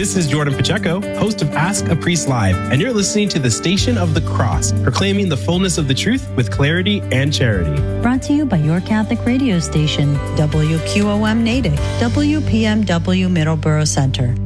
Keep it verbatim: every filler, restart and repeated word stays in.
This is Jordan Pacheco, host of Ask a Priest Live, and you're listening to the Station of the Cross, proclaiming the fullness of the truth with clarity and charity. Brought to you by your Catholic radio station, W Q O M Natick, W P M W Middleborough Center.